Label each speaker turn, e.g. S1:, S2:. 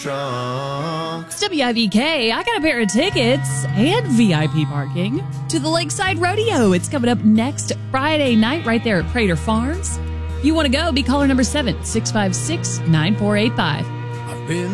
S1: It's WIVK. I got a pair of tickets and VIP parking to the Lakeside Rodeo. It's coming up next Friday night right there at Prater Farms. If you want to go, be caller number 7, 656-9485.
S2: I've been